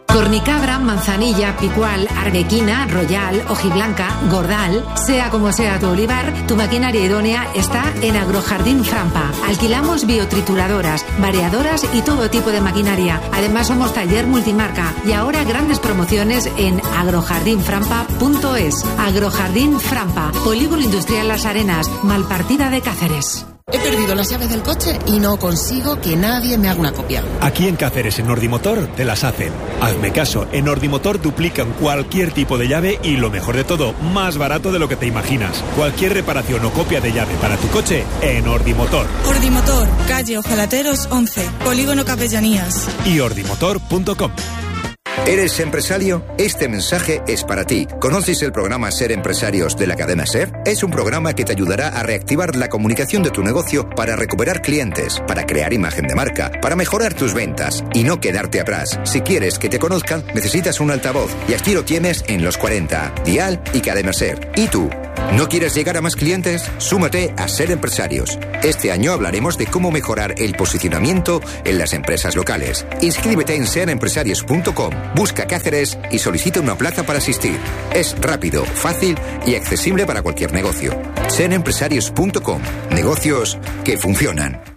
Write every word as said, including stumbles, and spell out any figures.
Cornicabra, manzanilla, picual, arbequina, royal, hojiblanca, gordal, sea como sea tu olivar, tu maquinaria idónea está en Agrojardín Frampa. Alquilamos biotrituradoras, variadoras y todo tipo de maquinaria. Además somos taller multimarca y ahora grandes promociones en agrojardín frampa punto es. Agrojardín Frampa, Polígono Industrial Las Arenas, Malpartida de Cáceres. He perdido las llaves del coche y no consigo que nadie me haga una copia. Aquí en Cáceres, en Ordimotor, te las hacen. Hazme caso, en Ordimotor duplican cualquier tipo de llave y, lo mejor de todo, más barato de lo que te imaginas. Cualquier reparación o copia de llave para tu coche, en Ordimotor. Ordimotor, calle Ojalateros once, Polígono Capellanías. Y ordimotor punto com. ¿Eres empresario? Este mensaje es para ti. ¿Conoces el programa Ser Empresarios de la cadena SER? Es un programa que te ayudará a reactivar la comunicación de tu negocio para recuperar clientes, para crear imagen de marca, para mejorar tus ventas y no quedarte atrás. Si quieres que te conozcan, necesitas un altavoz y aquí lo tienes en Los cuarenta, Dial y Cadena SER. ¿Y tú? ¿No quieres llegar a más clientes? Súmate a Ser Empresarios. Este año hablaremos de cómo mejorar el posicionamiento en las empresas locales. Inscríbete en ser empresarios punto com, busca Cáceres y solicita una plaza para asistir. Es rápido, fácil y accesible para cualquier negocio. ser empresarios punto com. Negocios que funcionan.